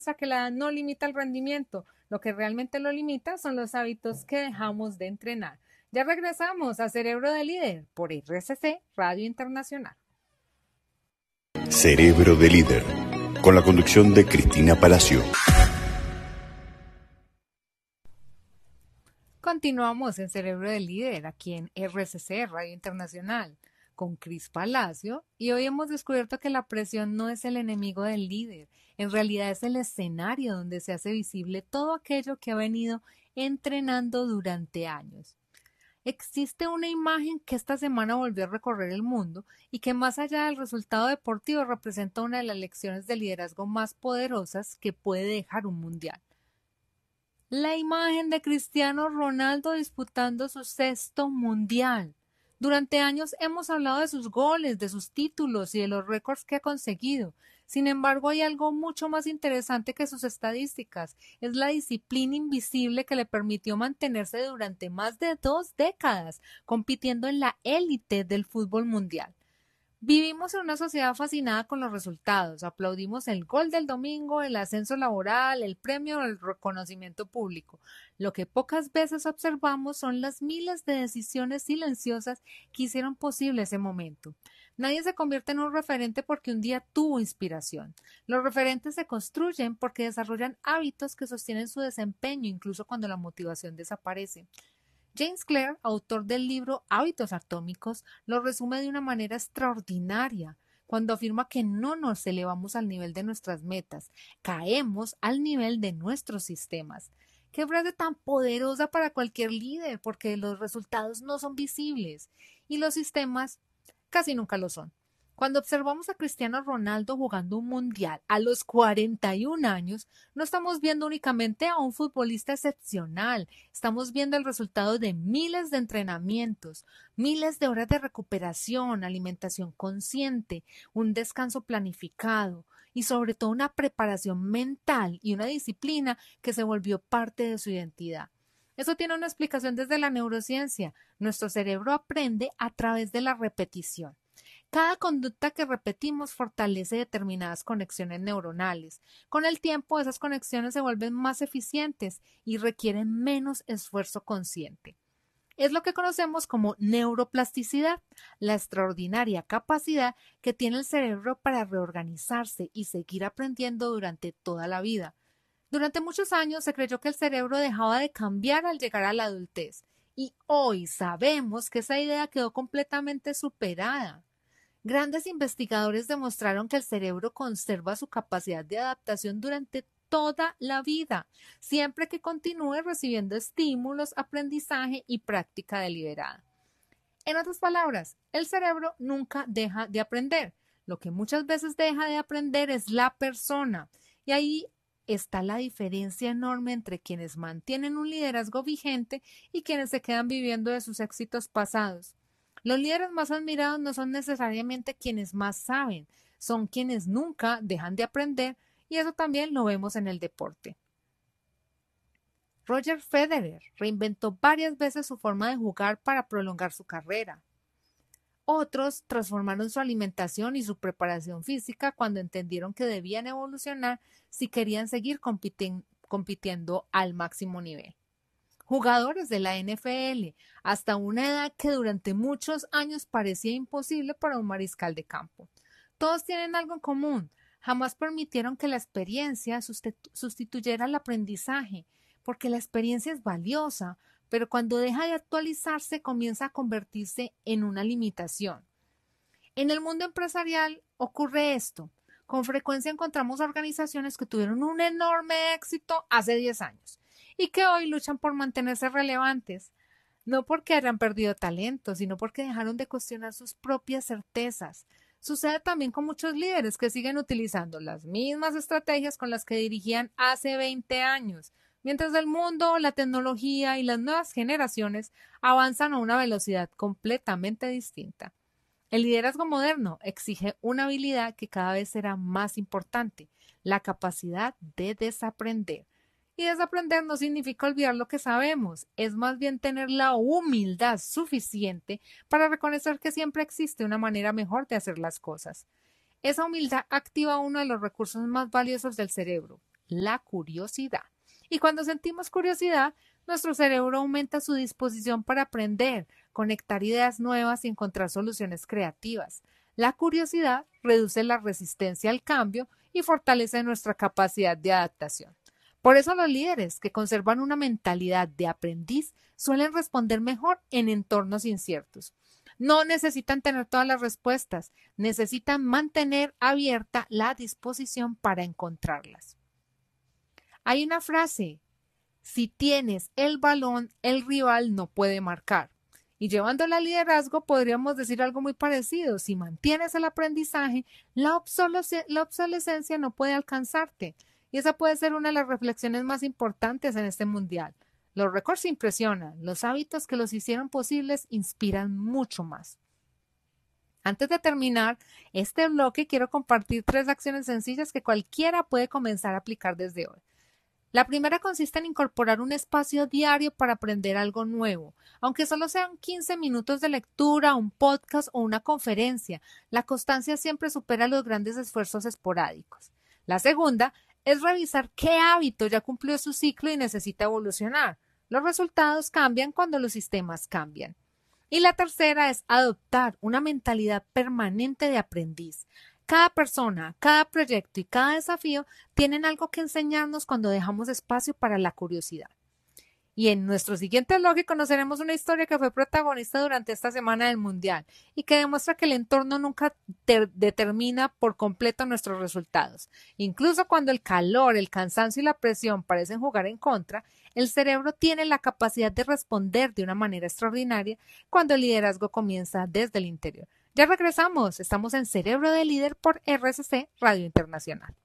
que la edad no limita el rendimiento. Lo que realmente lo limita son los hábitos que dejamos de entrenar. Ya regresamos a Cerebro de Líder por RCC Radio Internacional. Cerebro de Líder, con la conducción de Cristina Palacio. Continuamos en Cerebro de Líder, aquí en RCC Radio Internacional, con Cris Palacio, y hoy hemos descubierto que la presión no es el enemigo del líder, en realidad es el escenario donde se hace visible todo aquello que ha venido entrenando durante años. Existe una imagen que esta semana volvió a recorrer el mundo y que más allá del resultado deportivo representa una de las lecciones de liderazgo más poderosas que puede dejar un mundial. La imagen de Cristiano Ronaldo disputando su sexto mundial. Durante años hemos hablado de sus goles, de sus títulos y de los récords que ha conseguido. Sin embargo, hay algo mucho más interesante que sus estadísticas. Es la disciplina invisible que le permitió mantenerse durante más de 2 décadas, compitiendo en la élite del fútbol mundial. Vivimos en una sociedad fascinada con los resultados. Aplaudimos el gol del domingo, el ascenso laboral, el premio o el reconocimiento público. Lo que pocas veces observamos son las miles de decisiones silenciosas que hicieron posible ese momento. Nadie se convierte en un referente porque un día tuvo inspiración. Los referentes se construyen porque desarrollan hábitos que sostienen su desempeño incluso cuando la motivación desaparece. James Clear, autor del libro Hábitos Atómicos, lo resume de una manera extraordinaria cuando afirma que no nos elevamos al nivel de nuestras metas, caemos al nivel de nuestros sistemas. Qué frase tan poderosa para cualquier líder, porque los resultados no son visibles y los sistemas casi nunca lo son. Cuando observamos a Cristiano Ronaldo jugando un mundial a los 41 años, no estamos viendo únicamente a un futbolista excepcional, estamos viendo el resultado de miles de entrenamientos, miles de horas de recuperación, alimentación consciente, un descanso planificado y sobre todo una preparación mental y una disciplina que se volvió parte de su identidad. Eso tiene una explicación desde la neurociencia. Nuestro cerebro aprende a través de la repetición. Cada conducta que repetimos fortalece determinadas conexiones neuronales. Con el tiempo, esas conexiones se vuelven más eficientes y requieren menos esfuerzo consciente. Es lo que conocemos como neuroplasticidad, la extraordinaria capacidad que tiene el cerebro para reorganizarse y seguir aprendiendo durante toda la vida. Durante muchos años se creyó que el cerebro dejaba de cambiar al llegar a la adultez, y hoy sabemos que esa idea quedó completamente superada. Grandes investigadores demostraron que el cerebro conserva su capacidad de adaptación durante toda la vida, siempre que continúe recibiendo estímulos, aprendizaje y práctica deliberada. En otras palabras, el cerebro nunca deja de aprender. Lo que muchas veces deja de aprender es la persona. Y ahí está la diferencia enorme entre quienes mantienen un liderazgo vigente y quienes se quedan viviendo de sus éxitos pasados. Los líderes más admirados no son necesariamente quienes más saben, son quienes nunca dejan de aprender, y eso también lo vemos en el deporte. Roger Federer reinventó varias veces su forma de jugar para prolongar su carrera. Otros transformaron su alimentación y su preparación física cuando entendieron que debían evolucionar si querían seguir compitiendo al máximo nivel. Jugadores de la NFL, hasta una edad que durante muchos años parecía imposible para un mariscal de campo. Todos tienen algo en común, jamás permitieron que la experiencia sustituyera el aprendizaje, porque la experiencia es valiosa, pero cuando deja de actualizarse comienza a convertirse en una limitación. En el mundo empresarial ocurre esto. Con frecuencia encontramos organizaciones que tuvieron un enorme éxito hace 10 años y que hoy luchan por mantenerse relevantes, no porque hayan perdido talento, sino porque dejaron de cuestionar sus propias certezas. Sucede también con muchos líderes que siguen utilizando las mismas estrategias con las que dirigían hace 20 años, mientras el mundo, la tecnología y las nuevas generaciones avanzan a una velocidad completamente distinta. El liderazgo moderno exige una habilidad que cada vez será más importante, la capacidad de desaprender. Y desaprender no significa olvidar lo que sabemos, es más bien tener la humildad suficiente para reconocer que siempre existe una manera mejor de hacer las cosas. Esa humildad activa uno de los recursos más valiosos del cerebro, la curiosidad. Y cuando sentimos curiosidad, nuestro cerebro aumenta su disposición para aprender, conectar ideas nuevas y encontrar soluciones creativas. La curiosidad reduce la resistencia al cambio y fortalece nuestra capacidad de adaptación. Por eso los líderes que conservan una mentalidad de aprendiz suelen responder mejor en entornos inciertos. No necesitan tener todas las respuestas, necesitan mantener abierta la disposición para encontrarlas. Hay una frase: si tienes el balón, el rival no puede marcar. Y llevándola al liderazgo podríamos decir algo muy parecido. Si mantienes el aprendizaje, la obsolescencia no puede alcanzarte. Y esa puede ser una de las reflexiones más importantes en este mundial. Los récords impresionan, los hábitos que los hicieron posibles inspiran mucho más. Antes de terminar este bloque, quiero compartir 3 acciones sencillas que cualquiera puede comenzar a aplicar desde hoy. La primera consiste en incorporar un espacio diario para aprender algo nuevo, aunque solo sean 15 minutos de lectura, un podcast o una conferencia. La constancia siempre supera los grandes esfuerzos esporádicos. La segunda es revisar qué hábito ya cumplió su ciclo y necesita evolucionar. Los resultados cambian cuando los sistemas cambian. Y la tercera es adoptar una mentalidad permanente de aprendiz. Cada persona, cada proyecto y cada desafío tienen algo que enseñarnos cuando dejamos espacio para la curiosidad. Y en nuestro siguiente bloque conoceremos una historia que fue protagonista durante esta semana del Mundial y que demuestra que el entorno nunca determina por completo nuestros resultados. Incluso cuando el calor, el cansancio y la presión parecen jugar en contra, el cerebro tiene la capacidad de responder de una manera extraordinaria cuando el liderazgo comienza desde el interior. Ya regresamos, estamos en Cerebro de Líder por RCC Radio Internacional.